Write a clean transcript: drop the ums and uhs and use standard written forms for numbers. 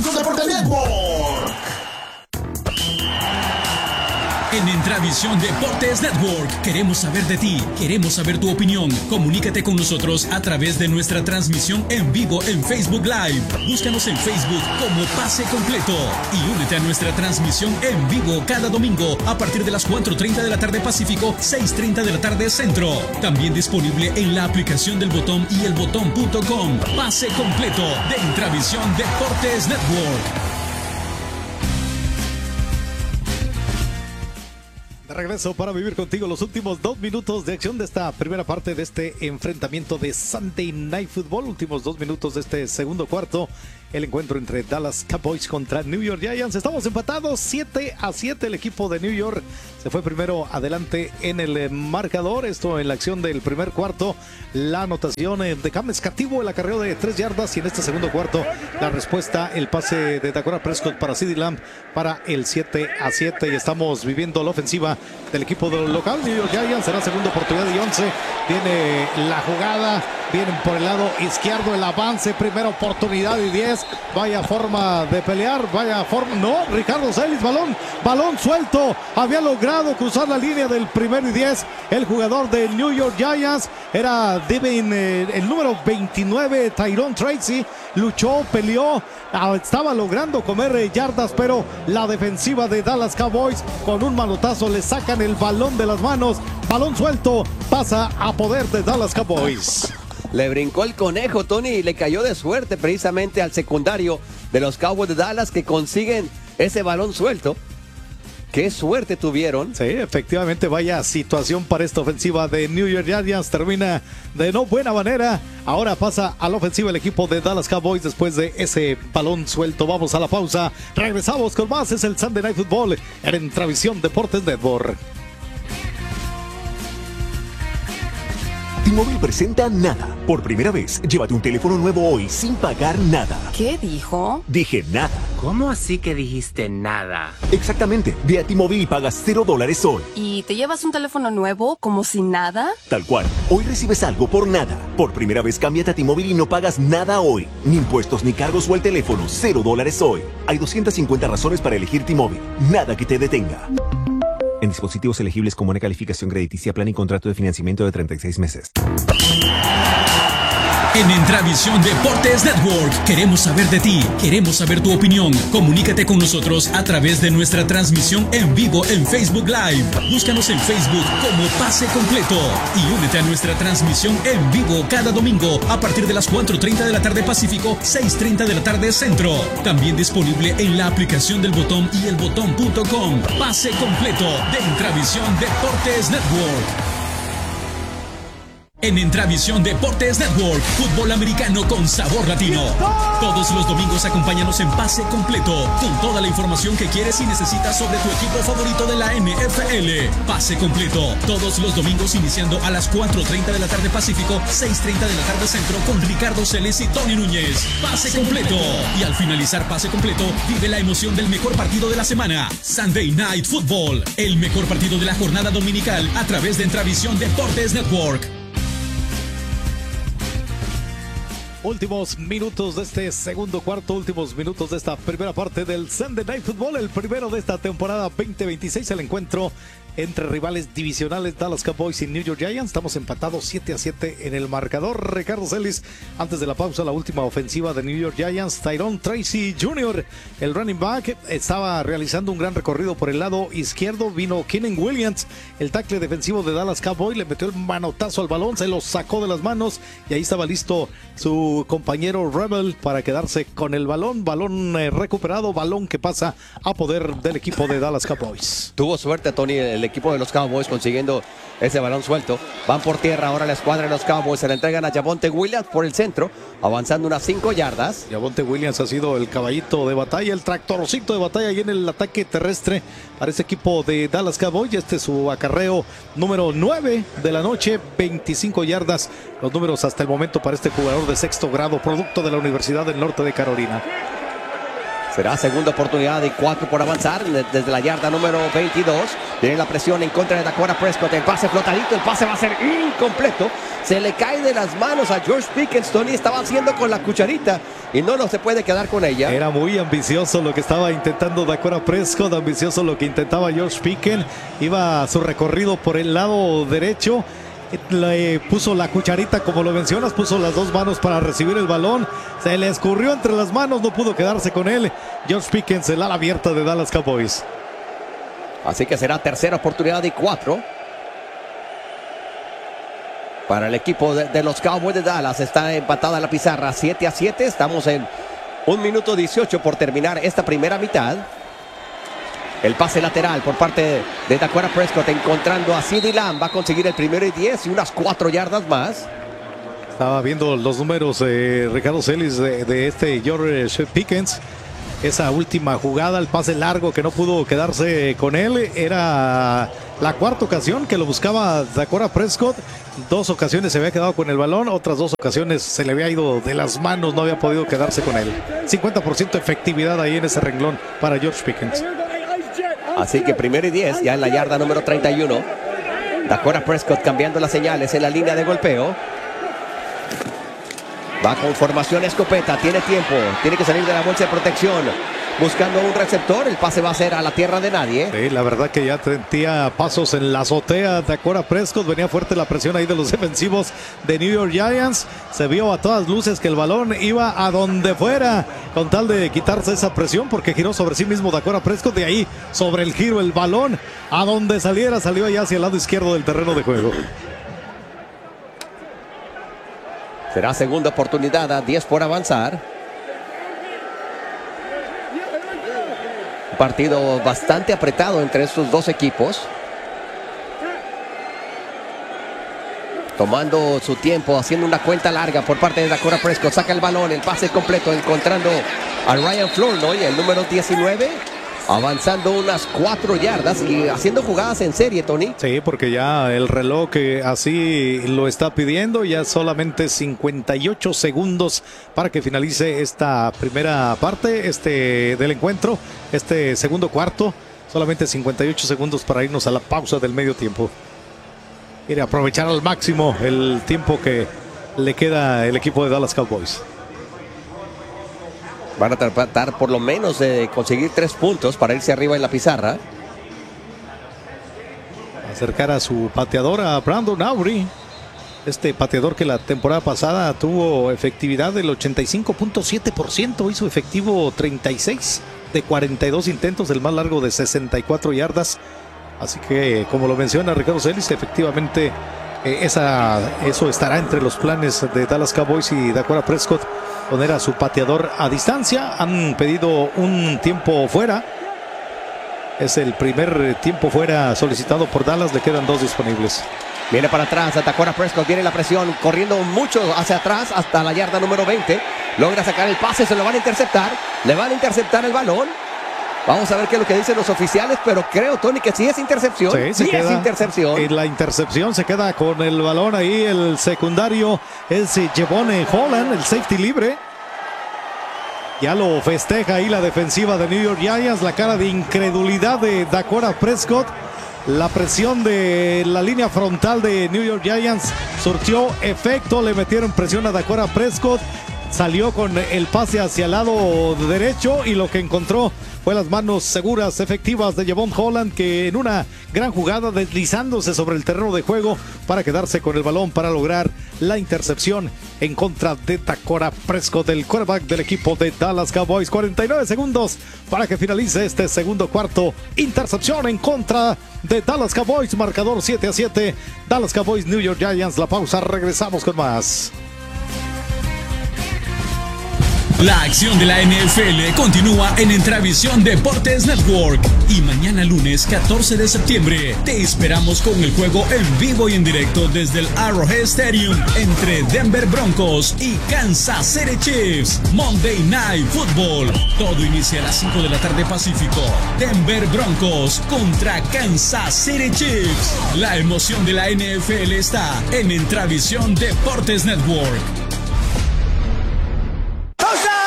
Intravisión Deportes Network. En Intravisión Deportes Network queremos saber de ti, queremos saber tu opinión. Comunícate con nosotros a través de nuestra transmisión en vivo en Facebook Live. Búscanos en Facebook como Pase Completo y únete a nuestra transmisión en vivo cada domingo a partir de las 4:30 de la tarde Pacífico, 6:30 de la tarde Centro. También disponible en la aplicación del Botón y elbotón.com. Pase Completo de Intravisión Deportes Network. Regreso para vivir contigo los últimos 2 minutos de acción de esta primera parte de este enfrentamiento de Sunday Night Football. Últimos 2 minutos de este segundo cuarto. El encuentro entre Dallas Cowboys contra New York Giants. Estamos empatados 7-7. El equipo de New York se fue primero adelante en el marcador. Esto en la acción del primer cuarto. La anotación de Cam Escativo, el acarreo de 3 yardas. Y en este segundo cuarto, la respuesta, el pase de Dakota Prescott para CeeDee Lamb para el 7-7. Y estamos viviendo la ofensiva del equipo local. New York Giants será segunda oportunidad y 11. Viene la jugada. Vienen por el lado izquierdo el avance. Primera oportunidad y 10. Vaya forma de pelear. Vaya forma. No, Ricardo Celis. Balón suelto. Había logrado cruzar la línea del primero y 10. El jugador de New York Giants era el número 29, Tyrone Tracy. Luchó, peleó. Estaba logrando comer yardas, pero la defensiva de Dallas Cowboys con un manotazo le sacan el balón de las manos. Balón suelto. Pasa a poder de Dallas Cowboys. Le brincó el conejo, Tony, y le cayó de suerte precisamente al secundario de los Cowboys de Dallas que consiguen ese balón suelto. ¡Qué suerte tuvieron! Sí, efectivamente, vaya situación para esta ofensiva de New York Giants. Termina de no buena manera. Ahora pasa a la ofensiva el equipo de Dallas Cowboys después de ese balón suelto. Vamos a la pausa. Regresamos con más. Es el Sunday Night Football en Intravisión Deportes Network. T-Mobile presenta Nada. Por primera vez, llévate un teléfono nuevo hoy sin pagar nada. ¿Qué dijo? Dije nada. ¿Cómo así que dijiste nada? Exactamente. Ve a T-Mobile y pagas $0 hoy. ¿Y te llevas un teléfono nuevo como si nada? Tal cual. Hoy recibes algo por nada. Por primera vez, cámbiate a T-Mobile y no pagas nada hoy. Ni impuestos, ni cargos o el teléfono. $0 hoy. Hay 250 razones para elegir T-Mobile. Nada que te detenga. En dispositivos elegibles con buena calificación crediticia, plan y contrato de financiamiento de 36 meses. En Intravisión Deportes Network queremos saber de ti, queremos saber tu opinión. Comunícate con nosotros a través de nuestra transmisión en vivo en Facebook Live. Búscanos en Facebook como Pase Completo y únete a nuestra transmisión en vivo cada domingo a partir de las 4:30 de la tarde Pacífico, 6:30 de la tarde Centro. También disponible en la aplicación del Botón y elbotón.com. Pase Completo de Intravisión Deportes Network. En Intravisión Deportes Network, fútbol americano con sabor latino. Todos los domingos acompáñanos en Pase Completo, con toda la información que quieres y necesitas sobre tu equipo favorito de la NFL. Pase Completo, todos los domingos iniciando a las 4:30 de la tarde Pacífico, 6:30 de la tarde Centro, con Ricardo Celes y Tony Núñez. Pase Completo. Y al finalizar Pase Completo, vive la emoción del mejor partido de la semana. Sunday Night Football, el mejor partido de la jornada dominical a través de Intravisión Deportes Network. Últimos minutos de este segundo cuarto, últimos minutos de esta primera parte del Sunday Night Football, el primero de esta temporada 2026, el encuentro entre rivales divisionales Dallas Cowboys y New York Giants. Estamos empatados 7-7 en el marcador. Ricardo Celis, antes de la pausa, la última ofensiva de New York Giants. Tyrone Tracy Jr., el running back, estaba realizando un gran recorrido por el lado izquierdo. Vino Keenan Williams, el tackle defensivo de Dallas Cowboys, le metió el manotazo al balón, se lo sacó de las manos y ahí estaba listo su compañero Rebel para quedarse con el balón. Balón recuperado, balón que pasa a poder del equipo de Dallas Cowboys. Tuvo suerte, Tony, el equipo de los Cowboys consiguiendo ese balón suelto. Van por tierra ahora la escuadra de los Cowboys. Se le entregan a Javonte Williams por el centro, avanzando unas 5 yardas. Javonte Williams ha sido el caballito de batalla, el tractorcito de batalla ahí en el ataque terrestre para este equipo de Dallas Cowboys. Este es su acarreo número 9 de la noche, 25 yardas. Los números hasta el momento para este jugador de sexto grado, producto de la Universidad del Norte de Carolina. Será segunda oportunidad y 4 por avanzar desde la yarda número 22. Tiene la presión en contra de Dakota Prescott. El pase flotadito, el pase va a ser incompleto. Se le cae de las manos a George Pickens. Tony estaba haciendo con la cucharita y no se puede quedar con ella. Era muy ambicioso lo que estaba intentando Dakota Prescott, ambicioso lo que intentaba George Pickens. Iba a su recorrido por el lado derecho. Le puso la cucharita, como lo mencionas, puso las dos manos para recibir el balón. Se le escurrió entre las manos, no pudo quedarse con él. George Pickens, el ala abierta de Dallas Cowboys. Así que será tercera oportunidad y 4 para el equipo de los Cowboys de Dallas. Está empatada la pizarra 7-7. Estamos en 1 minuto 18 por terminar esta primera mitad. El pase lateral por parte de Dakota Prescott, encontrando a CeeDee Lamb. Va a conseguir el 1:10 y unas 4 yardas más. Estaba viendo los números de Ricardo Celis de este George Pickens. Esa última jugada, el pase largo que no pudo quedarse con él, era la cuarta ocasión que lo buscaba Dakota Prescott. 2 ocasiones se había quedado con el balón, otras 2 ocasiones se le había ido de las manos, no había podido quedarse con él. 50% efectividad ahí en ese renglón para George Pickens. Así que 1:10, ya en la yarda número 31. Dakota Prescott cambiando las señales en la línea de golpeo. Va con formación escopeta, tiene tiempo, tiene que salir de la bolsa de protección. Buscando un receptor, el pase va a ser a la tierra de nadie. Sí, la verdad que ya sentía pasos en la azotea Dakota Prescott. Venía fuerte la presión ahí de los defensivos de New York Giants. Se vio a todas luces que el balón iba a donde fuera con tal de quitarse esa presión, porque giró sobre sí mismo Dakota Prescott. De ahí, sobre el giro, el balón a donde saliera, salió allá hacia el lado izquierdo del terreno de juego. Será segunda oportunidad a 10 por avanzar. Un partido bastante apretado entre estos dos equipos. Tomando su tiempo, haciendo una cuenta larga por parte de Dakota Prescott. Saca el balón, el pase completo, encontrando a Ryan Flournoy, el número 19. Avanzando unas 4 yardas y haciendo jugadas en serie, Tony. Sí, porque ya el reloj así lo está pidiendo. Ya solamente 58 segundos para que finalice esta primera parte del encuentro. Este segundo cuarto. Solamente 58 segundos para irnos a la pausa del medio tiempo. Quiere aprovechar al máximo el tiempo que le queda el equipo de Dallas Cowboys. Van a tratar por lo menos de conseguir 3 puntos para irse arriba en la pizarra. Acercar a su pateador, a Brandon Aubrey. Este pateador que la temporada pasada tuvo efectividad del 85.7%. Hizo efectivo 36 de 42 intentos, el más largo de 64 yardas. Así que, como lo menciona Ricardo Celis, efectivamente eso estará entre los planes de Dallas Cowboys y Dakota Prescott. Poner a su pateador a distancia. Han pedido un tiempo fuera. Es el primer tiempo fuera solicitado por Dallas. Le quedan 2 disponibles. Viene para atrás, Dakota Prescott, viene la presión, corriendo mucho hacia atrás hasta la yarda número 20. Logra sacar el pase, se lo van a interceptar. Le van a interceptar el balón. Vamos a ver qué es lo que dicen los oficiales, pero creo, Tony, que sí es intercepción. Sí es intercepción. Y la intercepción se queda con el balón ahí. El secundario es Javon Holland, el safety libre. Ya lo festeja ahí la defensiva de New York Giants. La cara de incredulidad de Dakota Prescott. La presión de la línea frontal de New York Giants surtió efecto. Le metieron presión a Dakota Prescott. Salió con el pase hacia el lado derecho y lo que encontró fue las manos seguras, efectivas de Javon Holland, que en una gran jugada deslizándose sobre el terreno de juego para quedarse con el balón para lograr la intercepción en contra de Dakota Prescott, el quarterback del equipo de Dallas Cowboys. 49 segundos para que finalice este segundo cuarto. Intercepción en contra de Dallas Cowboys, marcador 7-7. Dallas Cowboys, New York Giants. La pausa, regresamos con más. La acción de la NFL continúa en Entravisión Deportes Network. Y mañana lunes 14 de septiembre te esperamos con el juego en vivo y en directo desde el Arrowhead Stadium entre Denver Broncos y Kansas City Chiefs. Monday Night Football. Todo inicia a las 5 de la tarde Pacífico. Denver Broncos contra Kansas City Chiefs. La emoción de la NFL está en Entravisión Deportes Network.